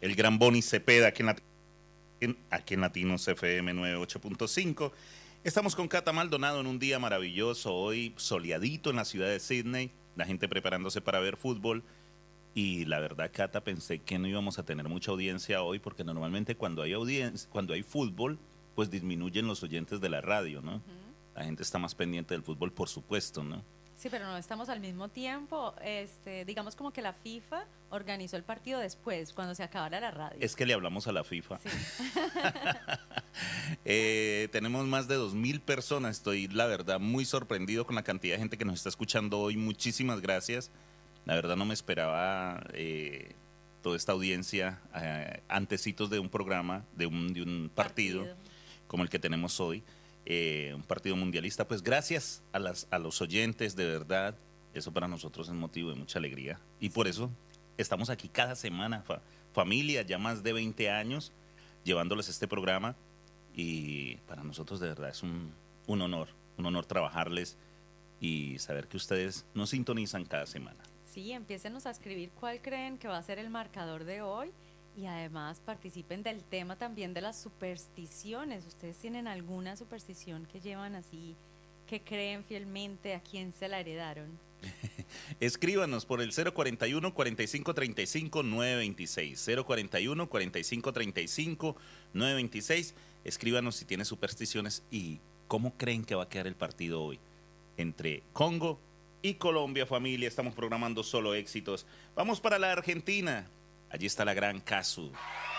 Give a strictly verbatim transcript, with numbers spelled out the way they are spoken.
el gran Boni Cepeda, aquí en, Lat en, aquí en Latinos F M noventa y ocho punto cinco. Estamos con Cata Maldonado en un día maravilloso, hoy soleadito en la ciudad de Sydney, la gente preparándose para ver fútbol. Y la verdad, Cata, pensé que no íbamos a tener mucha audiencia hoy, porque normalmente cuando hay audiencia, cuando hay fútbol, pues disminuyen los oyentes de la radio, ¿no? Uh-huh. La gente está más pendiente del fútbol, por supuesto, ¿no? Sí, pero no estamos al mismo tiempo. Este, digamos como que la FIFA organizó el partido después, cuando se acabara la radio. Es que le hablamos a la FIFA. Sí. eh, tenemos más de dos mil personas. Estoy, la verdad, muy sorprendido con la cantidad de gente que nos está escuchando hoy. Muchísimas gracias. La verdad no me esperaba eh, toda esta audiencia eh, antecitos de un programa, de un, de un partido, partido como el que tenemos hoy. Eh, un partido mundialista, pues gracias a, las, a los oyentes, de verdad, eso para nosotros es motivo de mucha alegría y por eso estamos aquí cada semana, fa, familia, ya más de veinte años llevándoles este programa y para nosotros de verdad es un, un honor, un honor trabajarles y saber que ustedes nos sintonizan cada semana. Sí, empiécenos a escribir cuál creen que va a ser el marcador de hoy. Y además participen del tema también de las supersticiones. ¿Ustedes tienen alguna superstición que llevan así, que creen fielmente? ¿A quién se la heredaron? Escríbanos por el cero cuarenta y uno, cuarenta y cinco, treinta y cinco, novecientos veintiséis. cero cuarenta y uno, cuarenta y cinco, treinta y cinco, novecientos veintiséis. Escríbanos si tienen supersticiones y cómo creen que va a quedar el partido hoy entre Congo y Colombia, familia. Estamos programando solo éxitos. Vamos para la Argentina. Allí está la gran Casu.